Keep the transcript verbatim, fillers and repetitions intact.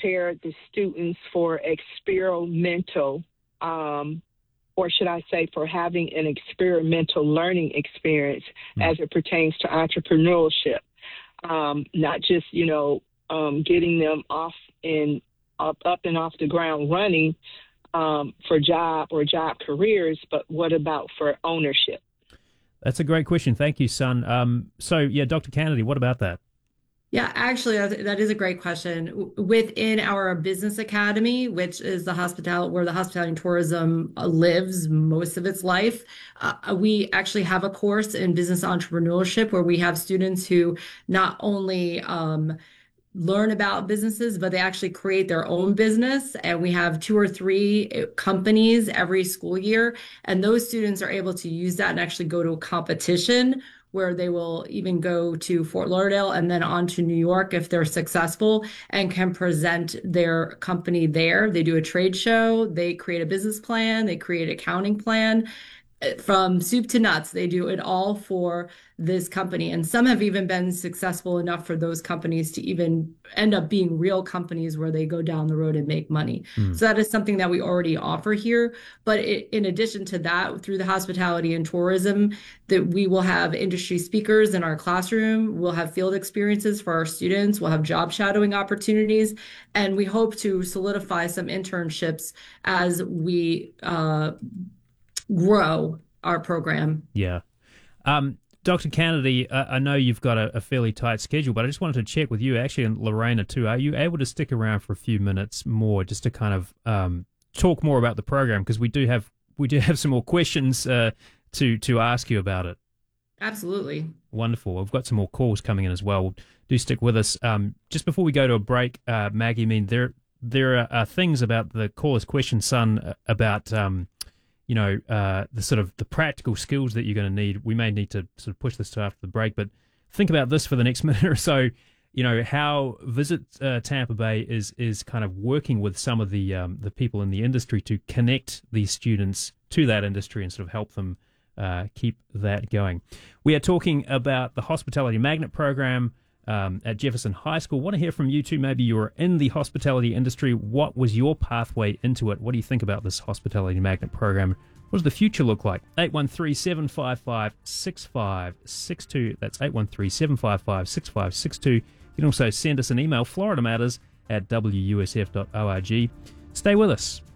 prepare the students for experimental, um, or should I say for having an experimental learning experience mm. as it pertains to entrepreneurship. Um, not just, you know, um, getting them off and up, up and off the ground running um, for job or job careers, but what about for ownership? That's a great question. Thank you, son. Um, so, yeah, Doctor Kennedy, what about that? Yeah, actually, that is a great question. Within our business academy, which is the hospital where the hospitality and tourism lives most of its life, uh, we actually have a course in business entrepreneurship where we have students who not only um, learn about businesses, but they actually create their own business. And we have two or three companies every school year. And those students are able to use that and actually go to a competition where they will even go to Fort Lauderdale and then on to New York if they're successful and can present their company there. They do a trade show, they create a business plan, they create an accounting plan. From soup to nuts, they do it all for this company. And some have even been successful enough for those companies to even end up being real companies where they go down the road and make money. Mm. So that is something that we already offer here. But it, in addition to that, through the hospitality and tourism, that we will have industry speakers in our classroom. We'll have field experiences for our students. We'll have job shadowing opportunities. And we hope to solidify some internships as we uh, grow our program. Yeah. Um, Doctor Kennedy, uh, I know you've got a, a fairly tight schedule, but I just wanted to check with you, actually, and Lorena too. Are you able to stick around for a few minutes more just to kind of um, talk more about the program? Because we do have we do have some more questions uh, to, to ask you about it. Absolutely. Wonderful. We've got some more calls coming in as well. Do stick with us. Um, just before we go to a break, uh, Maggie, I mean, there, there are, are things about the caller's question, son, about... Um, you know, uh, the sort of the practical skills that you're going to need. We may need to sort of push this to after the break, but think about this for the next minute or so. You know, how Visit uh, Tampa Bay is is kind of working with some of the um, the people in the industry to connect these students to that industry and sort of help them uh, keep that going. We are talking about the Hospitality Magnet program um, at Jefferson High School. Want to hear from you too. Maybe you're in the hospitality industry. What was your pathway into it? What do you think about this Hospitality Magnet program? What does the future look like? eight one three, seven five five, six five six two. That's eight one three, seven five five, six five six two. You can also send us an email, florida matters at w u s f dot org. Stay with us.